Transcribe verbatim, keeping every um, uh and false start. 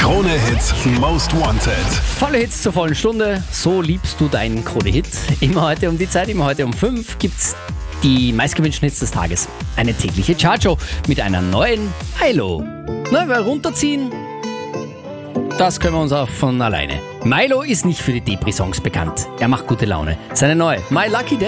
Krone-Hits Most Wanted. Volle Hits zur vollen Stunde. So liebst du deinen Krone-Hit. Immer heute um die Zeit, immer heute um fünf gibt's die meistgewünschten Hits des Tages. Eine tägliche Chartshow mit einer neuen Milo. Na, weil runterziehen, das können wir uns auch von alleine. Milo ist nicht für die Depri-Songs bekannt. Er macht gute Laune. Seine neue My Lucky Day.